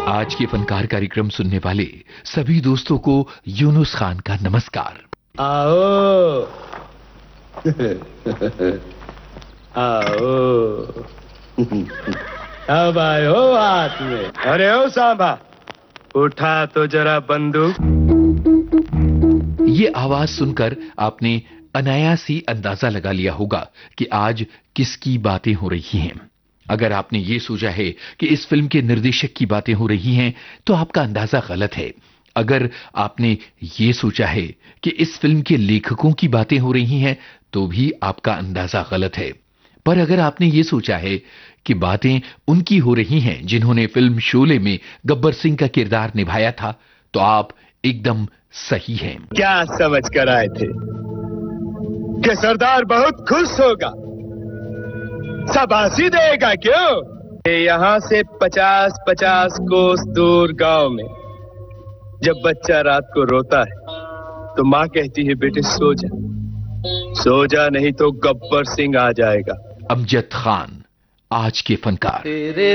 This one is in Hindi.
आज के फनकार कार्यक्रम सुनने वाले सभी दोस्तों को यूनुस खान का नमस्कार। आओ आओ अब आयो हाथ में। अरे ओ सांबा, उठा तो जरा बंदूक। ये आवाज सुनकर आपने अनायास ही अंदाजा लगा लिया होगा कि आज किसकी बातें हो रही हैं। अगर आपने ये सोचा है कि इस फिल्म के निर्देशक की बातें हो रही हैं, तो आपका अंदाजा गलत है। अगर आपने ये सोचा है कि इस फिल्म के लेखकों की बातें हो रही हैं, तो भी आपका अंदाजा गलत है। पर अगर आपने ये सोचा है कि बातें उनकी हो रही हैं जिन्होंने फिल्म शोले में गब्बर सिंह का किरदार निभाया था, तो आप एकदम सही हैं। क्या समझ कर आए थे कि सरदार बहुत खुश होगा, शाबाशी देगा क्यों? यहाँ से 50-50 कोस दूर गांव में जब बच्चा रात को रोता है तो माँ कहती है, बेटे सो जा, सो जा, नहीं तो गब्बर सिंह आ जाएगा। अमजद खान, आज के फनकार।